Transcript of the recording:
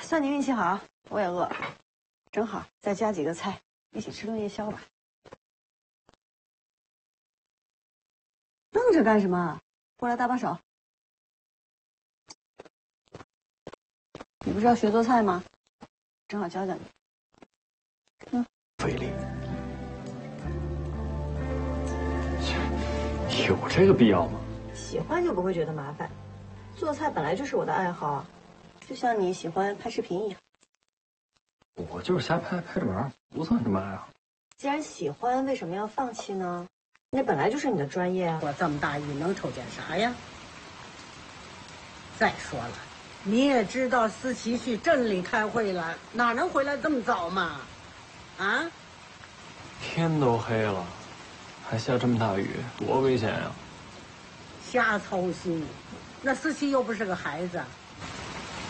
算你运气好，我也饿，正好再加几个菜，一起吃顿夜宵吧。愣着干什么？过来搭把手。你不是要学做菜吗？正好教教你。 费力。有这个必要吗？ 喜欢就不会觉得麻烦。做菜本来就是我的爱好啊，就像你喜欢拍视频一样。 我就是瞎拍着玩，不算什么爱好。 既然喜欢，为什么要放弃呢？那本来就是你的专业啊。 我这么大意能瞅见啥呀？再说了，你也知道思琪去镇里开会了，哪能回来这么早嘛？啊？ 天都黑了，还下这么大雨，多危险呀！ 瞎操心，那思琪又不是个孩子，